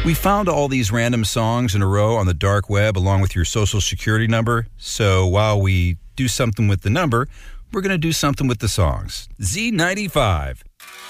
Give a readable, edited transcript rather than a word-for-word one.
We found all these random songs in a row on the dark web along with your social security number. So while we do something with the number, we're going to do something with the songs. Z95.